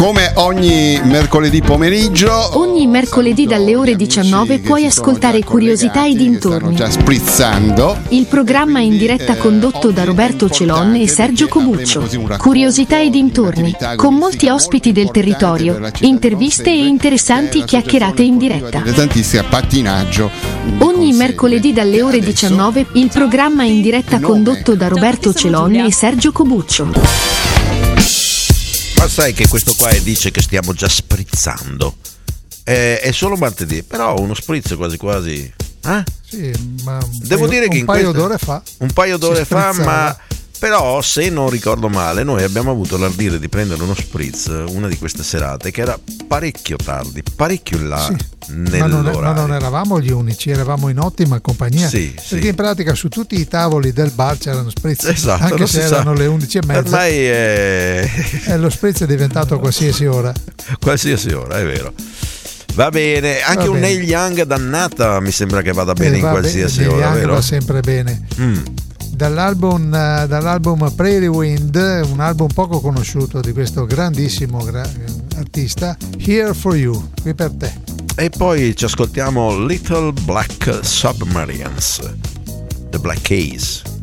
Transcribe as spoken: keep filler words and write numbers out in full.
Come ogni mercoledì pomeriggio, Ogni mercoledì dalle ore diciannove puoi ascoltare Curiosità e dintorni. Stanno già sprizzando. Il programma in diretta condotto da Roberto Celon e Sergio Cobuccio. Curiosità e dintorni, con molti ospiti del territorio, interviste e interessanti chiacchierate in diretta. Interessantissima pattinaggio. Ogni mercoledì dalle ore diciannove il programma in diretta condotto da Roberto Celon e Sergio Cobuccio. Ma sai che questo qua dice che stiamo già sprizzando? È, è solo martedì, però uno spritz quasi quasi. Eh? Sì, ma devo paio, dire che un in paio questa, d'ore fa. Un paio d'ore fa, sprizzava. ma però se non ricordo male, noi abbiamo avuto l'ardire di prendere uno spritz una di queste serate che era parecchio tardi, parecchio in là Sì, nell'orario. ma, non, ma non eravamo gli unici, eravamo in ottima compagnia. Sì, perché sì. in pratica su tutti i tavoli del bar c'erano spritz, Esatto, anche non se si sa. erano le undici e mezza. Ormai è E lo spritz è diventato a qualsiasi ora. qualsiasi ora, è vero. Va bene, anche Va un bene. Neil Young dannata mi sembra che vada bene Eh, in va qualsiasi bene, ora, Young vero? va sempre bene. Mm. Dall'album, eh, dall'album Prairie Wind, un album poco conosciuto di questo grandissimo gra- artista, Here for You, qui per te. E poi ci ascoltiamo Little Black Submarines, The Black Keys.